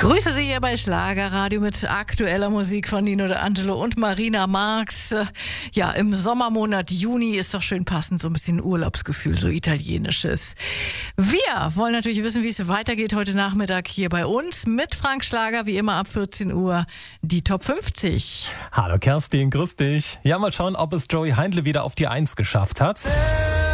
Grüße Sie hier bei Schlagerradio mit aktueller Musik von Nino D'Angelo und Marina Marx. Ja, im Sommermonat Juni ist doch schön passend, so ein bisschen Urlaubsgefühl, so italienisches. Wir wollen natürlich wissen, wie es weitergeht heute Nachmittag hier bei uns mit Frank Schlager, wie immer ab 14 Uhr, die Top 50. Hallo Kerstin, grüß dich. Ja, mal schauen, ob es Joey Heindle wieder auf die 1 geschafft hat.